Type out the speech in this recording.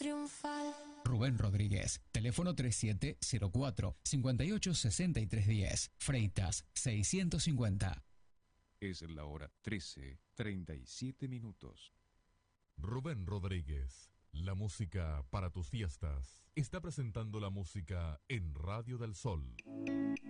triunfal. Rubén Rodríguez, teléfono 3704-586310, Freitas 650. Es la hora 13:37. Rubén Rodríguez, la música para tus fiestas, está presentando la música en Radio del Sol.